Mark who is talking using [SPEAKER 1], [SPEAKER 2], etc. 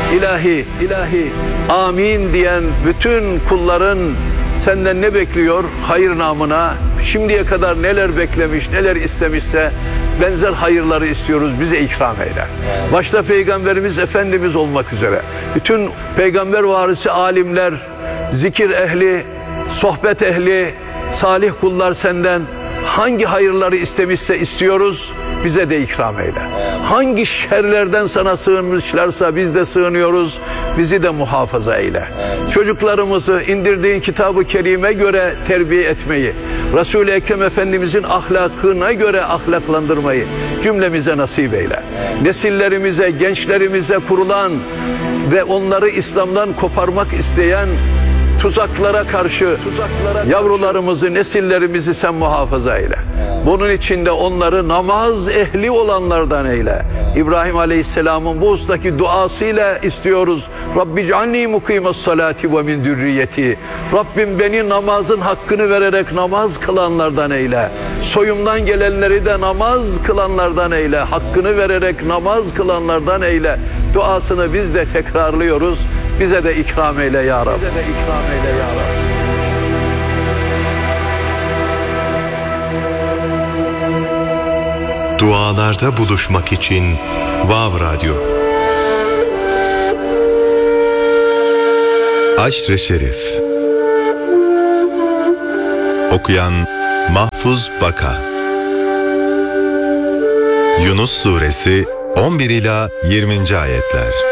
[SPEAKER 1] İlahi, amin diyen bütün kulların senden ne bekliyor? Hayır namına şimdiye kadar neler beklemiş, neler istemişse benzer hayırları istiyoruz, bize ikram eyle. Başta Peygamberimiz Efendimiz olmak üzere bütün peygamber varisi alimler, zikir ehli, sohbet ehli, salih kullar senden hangi hayırları istemişse istiyoruz, bize de ikram eyle. Hangi şerlerden sana sığınmışlarsa biz de sığınıyoruz, bizi de muhafaza eyle. Çocuklarımızı indirdiğin kitab-ı kerime göre terbiye etmeyi, Resul-i Ekrem Efendimizin ahlakına göre ahlaklandırmayı cümlemize nasip eyle. Nesillerimize, gençlerimize kurulan ve onları İslam'dan koparmak isteyen tuzaklara karşı yavrularımızı, nesillerimizi sen muhafaza eyle. Bunun için de onları namaz ehli olanlardan eyle. İbrahim Aleyhisselam'ın bu ustaki duasıyla istiyoruz. Rabbi cealni mukimes salati ve min zürriyeti. Rabbim beni namazın hakkını vererek namaz kılanlardan eyle. Soyumdan gelenleri de namaz kılanlardan eyle. Hakkını vererek namaz kılanlardan eyle. Duasını biz de tekrarlıyoruz. Bize de ikram eyle ya Rabbi. Bize de ikram eyle ya Rabbi.
[SPEAKER 2] Dualarda buluşmak için Vav Radyo. Aşr-ı Şerif. Okuyan Mahfuz Baka. Yunus Suresi 11 ila 20. ayetler.